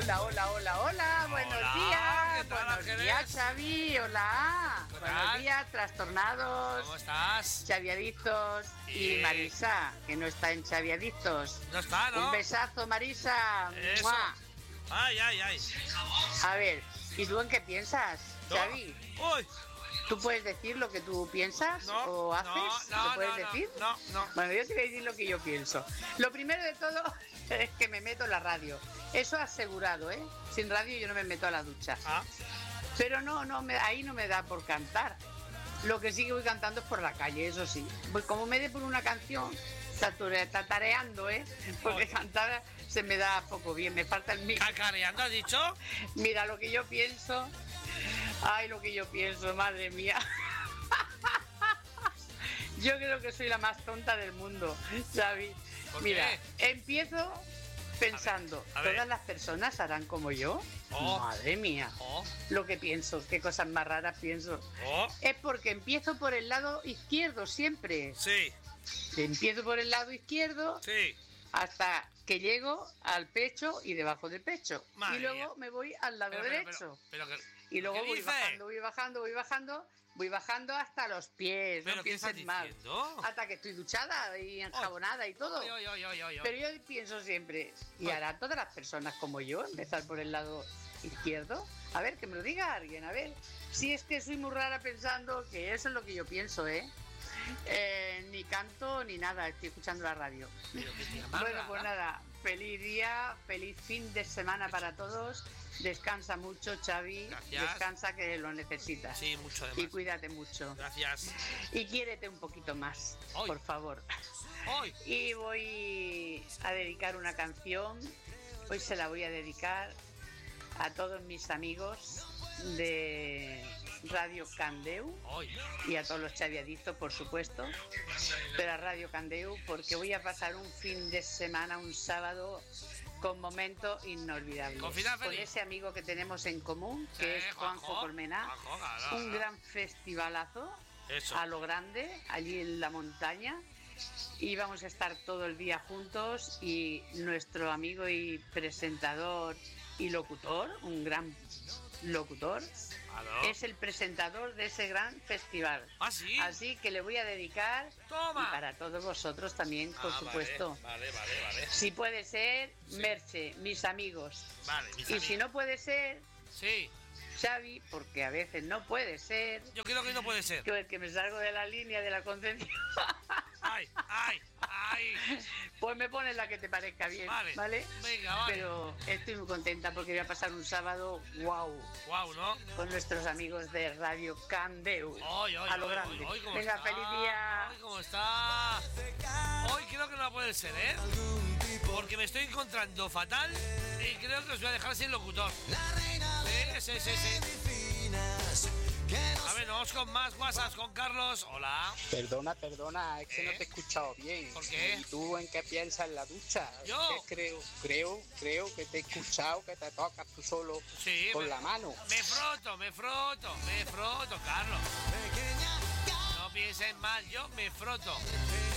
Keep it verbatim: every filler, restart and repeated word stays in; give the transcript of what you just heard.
Hola, hola, hola, hola, buenos Hola, días. ¿qué tal, Buenos Ángeles? días, Xavi, hola. ¿Qué Buenos tal? días, trastornados, ¿Cómo estás? chaviadictos Sí. y Marisa, que no está en chaviadictos. No está, ¿no? Un besazo, Marisa. Eso. ¡Mua! Ay, ay, ay. A ver, ¿y tú en qué piensas, No. Xavi? Uy. ¿Tú puedes decir lo que tú piensas No, o haces? no, no, ¿Lo puedes no, no, decir? no, no. Bueno, yo te voy a decir lo que yo pienso. Lo primero de todo es que me meto en la radio. Eso asegurado, ¿eh? Sin radio yo no me meto a la ducha. Ah, Pero no, no me, ahí no me da por cantar. Lo que sí que voy cantando es por la calle, eso sí. Pues como me dé por una canción, tature- tatareando, ¿eh? Porque Oye. cantar se me da poco bien, me falta el micro. ¿cacareando has dicho? Mira lo que yo pienso. Ay, lo que yo pienso, madre mía. Yo creo que soy la más tonta del mundo, Xavi. ¿Por Mira, qué? empiezo pensando, a ver. ¿todas las personas harán como yo? Oh. Madre mía. Oh, Lo que pienso, qué cosas más raras pienso. oh. Es porque empiezo por el lado izquierdo siempre. Sí, Empiezo por el lado izquierdo sí. hasta que llego al pecho y debajo del pecho. Madre y luego mía. me voy al lado Pero, pero, derecho. pero, pero, que- Y luego ¿qué voy dices? bajando, voy bajando, voy bajando, voy bajando hasta los pies. ¿Pero No qué estás pienses mal. diciendo? Hasta que estoy duchada y enjabonada y todo. Oy, oy, oy, oy, oy, oy. Pero yo pienso siempre, ¿y Oy. harán todas las personas como yo empezar por el lado izquierdo? A ver, que me lo diga alguien, a ver. Si es que soy muy rara pensando que eso es lo que yo pienso, ¿eh? Eh, ni canto ni nada, estoy escuchando la radio. Pero qué tía más Bueno, rara. pues nada, feliz día, feliz fin de semana para todos. Descansa mucho, Xavi. Gracias. Descansa que lo necesitas. Sí, mucho Y además. cuídate mucho. Gracias. Y quiérete un poquito más, Ay. por favor. Hoy. Y voy a dedicar una canción. Hoy se la voy a dedicar a todos mis amigos de Radio Candeu Hoy. y a todos los chaviaditos, por supuesto, pero a Radio Candeu porque voy a pasar un fin de semana, un sábado, con momentos inolvidables. Con final Con feliz. ese amigo que tenemos en común, Sí, que es Juanjo Juanjo. Colmena. Juanjo, claro, Un claro. gran festivalazo Eso. a lo grande, allí en la montaña. Y vamos a estar todo el día juntos y nuestro amigo y presentador y locutor, un gran locutor, ¿Aló? es el presentador de ese gran festival. ¿Ah, sí? Así que le voy a dedicar Toma. y para todos vosotros también, por Ah, supuesto. Vale, vale, vale. Si puede ser, Sí. Merche, mis amigos. Vale, mis Y amigos. si no puede ser, Sí, Xavi, porque a veces no puede ser, yo creo que no puede ser. que, que me salgo de la línea de la concepción. Ay, ay, ay. Pues me pones la que te parezca bien, Vale. ¿vale? Venga, vale. Pero estoy muy contenta porque voy a pasar un sábado wow Guau, ¿no? con nuestros amigos de Radio Candeu. Hoy, hoy, a lo hoy, grande. hoy, hoy, ¿cómo Venga, está? feliz día. Hoy, ¿cómo está? Hoy creo que no va a poder ser, ¿eh? Porque me estoy encontrando fatal y creo que os voy a dejar sin locutor. Sí, sí, sí, sí. A ver, vamos con más WhatsApp con Carlos. Hola. Perdona, perdona, es que ¿Eh? no te he escuchado bien. ¿Por qué? ¿Y tú en qué piensas en la ducha? ¿Yo? Es que creo, creo, creo que te he escuchado que te tocas tú solo Sí, con me- la mano. Me froto, me froto, me froto, Carlos. No pienses mal, yo me froto.